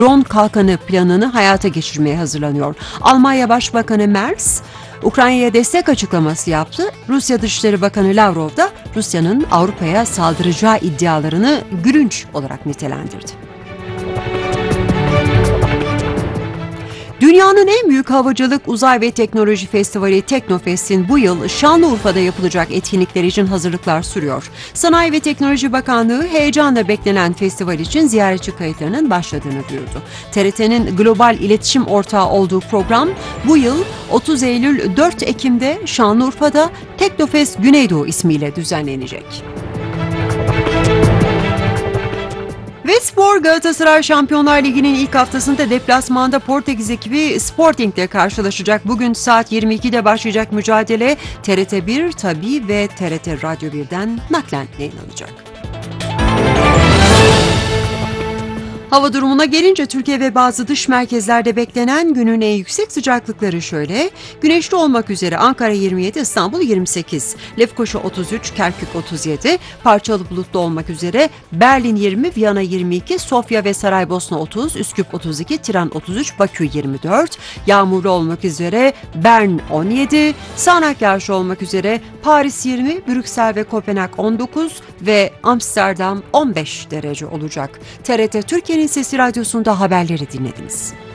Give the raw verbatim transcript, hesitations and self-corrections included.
drone kalkanı planını hayata geçirmeye hazırlanıyor. Almanya Başbakanı Merz, Ukrayna'ya destek açıklaması yaptı. Rusya Dışişleri Bakanı Lavrov da Rusya'nın Avrupa'ya saldıracağı iddialarını gülünç olarak nitelendirdi. Dünyanın en büyük havacılık, uzay ve teknoloji festivali Teknofest'in bu yıl Şanlıurfa'da yapılacak etkinlikler için hazırlıklar sürüyor. Sanayi ve Teknoloji Bakanlığı heyecanla beklenen festival için ziyaretçi kayıtlarının başladığını duyurdu. T R T'nin global iletişim ortağı olduğu program bu yıl otuz Eylül dört Ekim'de Şanlıurfa'da Teknofest Güneydoğu ismiyle düzenlenecek. Ve spor, Galatasaray Şampiyonlar Ligi'nin ilk haftasında deplasmanda Portekiz ekibi Sporting'le karşılaşacak. Bugün saat yirmi ikide başlayacak mücadele T R T bir tabii ve T R T Radyo bir'den naklen yayınlanacak. Hava durumuna gelince Türkiye ve bazı dış merkezlerde beklenen günün en yüksek sıcaklıkları şöyle. Güneşli olmak üzere Ankara yirmi yedi, İstanbul yirmi sekiz, Lefkoşa otuz üç, Kerkük otuz yedi, parçalı bulutlu olmak üzere Berlin yirmi, Viyana yirmi iki, Sofya ve Saraybosna otuz, Üsküp otuz iki, Tiran otuz üç, Bakü yirmi dört, yağmurlu olmak üzere Bern on yedi, sağanak yağışlı olmak üzere Paris yirmi, Brüksel ve Kopenhag on dokuz ve Amsterdam on beş derece olacak. T R T Türkiye'nin Sesi Radyosu'nda haberleri dinlediniz.